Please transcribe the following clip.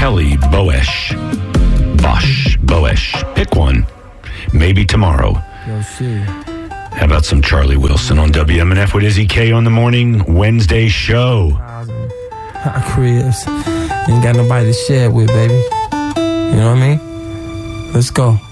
Charlie Boesch. Boesch. Pick one. Maybe tomorrow. Yo, shit. How about some Charlie Wilson on WMNF with Izzy K on the morning Wednesday show? Hot cribs. Ain't got nobody to share it with, baby. You know what I mean? Let's go.